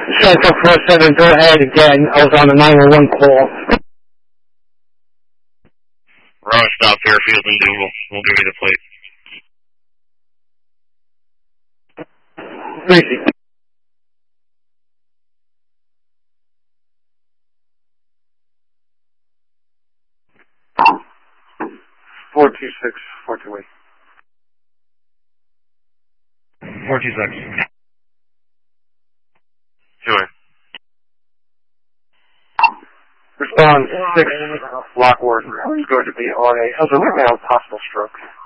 Central 47, go ahead again. I was on a 911 call. Ross, stop Fairfield and Dougal. We'll give you the plate. Easy. Four two six 428. 426. Sure. Respond 6 Lockwood. Who's going to be on a mild possible stroke.